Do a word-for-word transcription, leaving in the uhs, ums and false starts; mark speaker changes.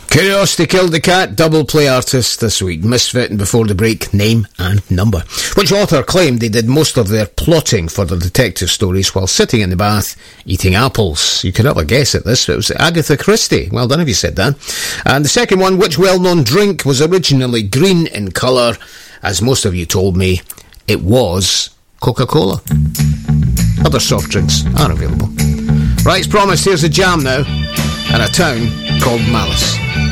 Speaker 1: Curiosity Killed the Cat, double play artist this week. Misfit and Before the Break, name and number. Which author claimed they did most of their plotting for the detective stories while sitting in the bath eating apples? You could have a guess at this. It was Agatha Christie. Well done if you said that. And the second one, which well-known drink was originally green in colour? As most of you told me, it was Coca-Cola. Other soft drinks are available. Right, as promised, here's a jam now, and a town called Malice.